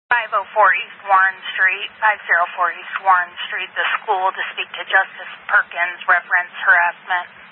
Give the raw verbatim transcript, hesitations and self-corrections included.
five oh four East Warren Street, five oh four East Warren Street, the school, to speak to Justice Perkins, reference harassment.